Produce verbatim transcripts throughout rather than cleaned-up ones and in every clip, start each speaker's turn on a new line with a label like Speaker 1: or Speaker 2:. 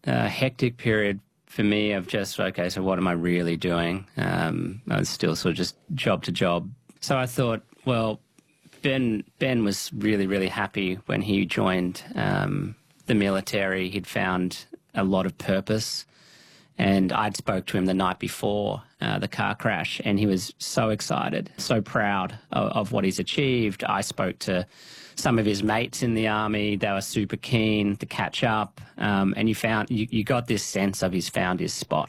Speaker 1: a hectic period for me of just, okay, so what am I really doing? Um, I was still sort of just job to job. So I thought, well, Ben Ben was really, really happy when he joined um, the military. He'd found a lot of purpose. And I'd spoke to him the night before uh, the car crash, and he was so excited, so proud of, of what he's achieved. I spoke to some of his mates in the army. They were super keen to catch up, um, and you found you, you got this sense of he's found his spot.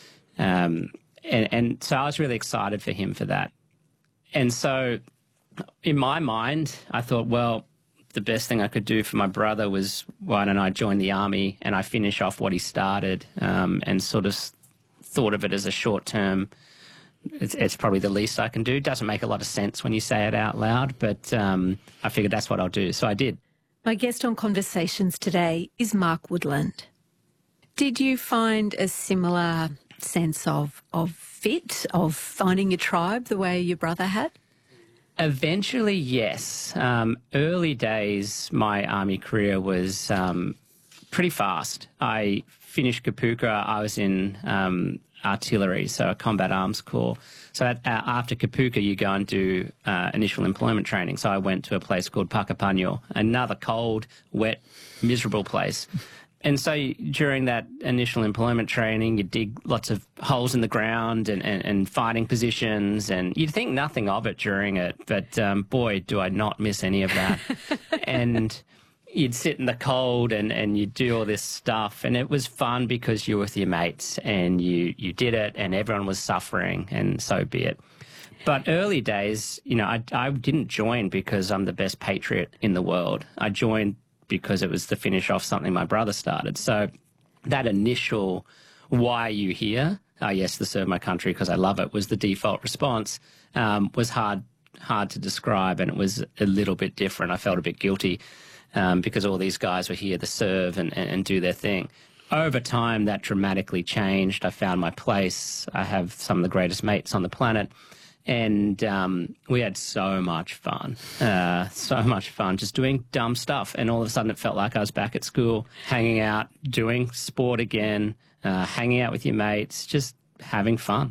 Speaker 1: Um, and, and so I was really excited for him for that. And so in my mind, I thought, well, the best thing I could do for my brother was, why don't I join the army and I finish off what he started, um, and sort of thought of it as a short term. It's, it's probably the least I can do. Doesn't make a lot of sense when you say it out loud, but um, I figured that's what I'll do. So I did.
Speaker 2: My guest on Conversations today is Mark Woodland. Did you find a similar sense of, of fit, of finding your tribe the way your brother had?
Speaker 1: Eventually, yes. Um, early days, my army career was um, pretty fast. I finished Kapooka. I was in um, artillery, so a combat arms corps. So at, uh, after Kapooka, you go and do uh, initial employment training. So I went to a place called Puckapunyal, another cold, wet, miserable place. And so during that initial employment training, you dig lots of holes in the ground and, and, and fighting positions, and you'd think nothing of it during it, but um, boy, do I not miss any of that. And you'd sit in the cold and, and you'd do all this stuff, and it was fun because you were with your mates and you, you did it and everyone was suffering, and so be it. But early days, you know, I, I didn't join because I'm the best patriot in the world. I joined because it was to finish off something my brother started. So that initial, why are you here? Oh, yes, to serve my country because I love it, was the default response, um, was hard hard to describe, and it was a little bit different. I felt a bit guilty um, because all these guys were here to serve and, and, and do their thing. Over time, that dramatically changed. I found my place. I have some of the greatest mates on the planet. And um, we had so much fun, uh, so much fun just doing dumb stuff. And all of a sudden it felt like I was back at school, hanging out, doing sport again, uh, hanging out with your mates, just having fun.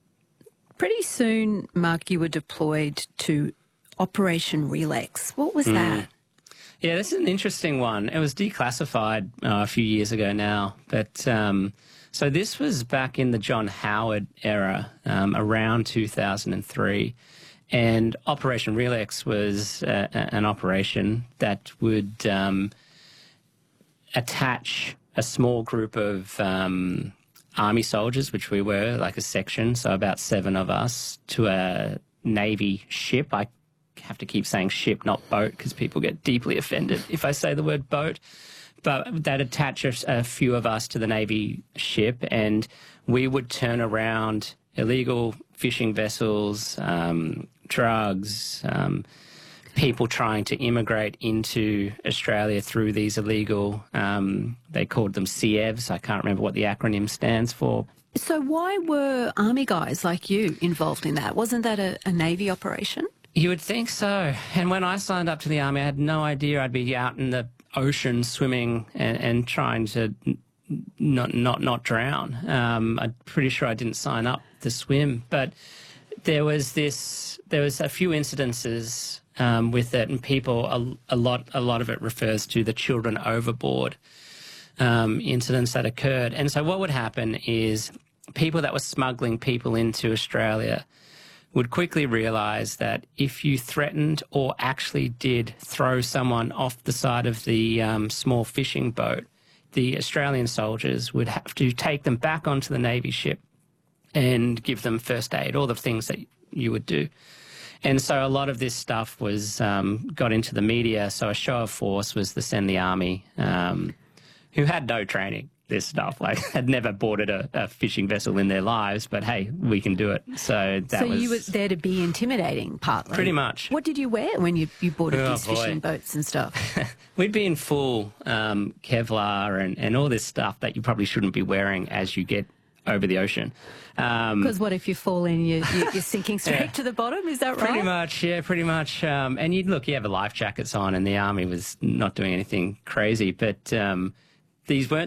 Speaker 2: Pretty soon, Mark, you were deployed to Operation Relax. What was mm. that?
Speaker 1: Yeah, this is an interesting one. It was declassified uh, a few years ago now, but... Um, So this was back in the John Howard era, um, around two thousand three, and Operation Relax was uh, an operation that would um, attach a small group of um, army soldiers, which we were, like a section, so about seven of us, to a Navy ship. I have to keep saying ship, not boat, because people get deeply offended if I say the word boat. But they'd attach a, a few of us to the Navy ship, and we would turn around illegal fishing vessels, um, drugs, um, people trying to immigrate into Australia through these illegal, um, they called them C E Vs. I can't remember what the acronym stands for.
Speaker 2: So why were army guys like you involved in that? Wasn't that a, a Navy operation?
Speaker 1: You would think so. And when I signed up to the army, I had no idea I'd be out in the ocean swimming and, and trying to not not not drown. Um, I'm pretty sure I didn't sign up to swim, but there was this. There was a few incidences um, with it, and people a, a lot a lot of it refers to the children overboard um, incidents that occurred. And so what would happen is people that were smuggling people into Australia would quickly realise that if you threatened or actually did throw someone off the side of the um, small fishing boat, the Australian soldiers would have to take them back onto the Navy ship and give them first aid, all the things that you would do. And so a lot of this stuff was um, got into the media, so a show of force was to send the army, um, who had no training, this stuff, like had never boarded a, a fishing vessel in their lives, but hey, we can do it. So that
Speaker 2: so
Speaker 1: was...
Speaker 2: So you were there to be intimidating, partly?
Speaker 1: Pretty much.
Speaker 2: What did you wear when you, you boarded
Speaker 1: oh,
Speaker 2: these
Speaker 1: boy.
Speaker 2: fishing boats and stuff?
Speaker 1: We'd be in full um, Kevlar and, and all this stuff that you probably shouldn't be wearing as you get over the ocean. Um,
Speaker 2: because what if you fall in, you, you, you're sinking straight yeah. to the bottom, is that right?
Speaker 1: Pretty much, yeah, pretty much. Um, and you'd look, you have the life jackets on, and the army was not doing anything crazy, but... Um, These weren't